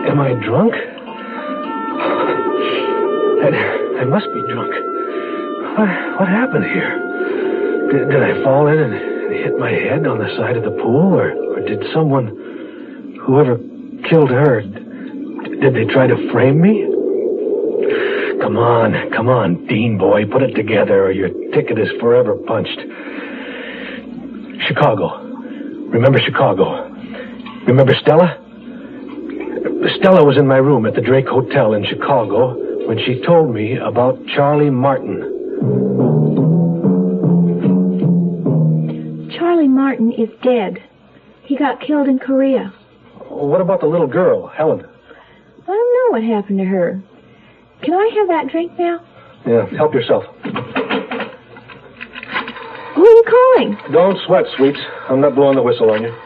Am I drunk? I must be drunk. What happened here? Did I fall in and hit my head on the side of the pool? Or did someone, whoever killed her, did they try to frame me? Come on, Dean boy, put it together or your ticket is forever punched. Chicago. Remember Chicago? Remember Stella? Stella was in my room at the Drake Hotel in Chicago when she told me about Charlie Martin. Charlie Martin is dead. He got killed in Korea. What about the little girl, Helen? I don't know what happened to her. Can I have that drink now? Yeah, help yourself. Who are you calling? Don't sweat, sweeps. I'm not blowing the whistle on you.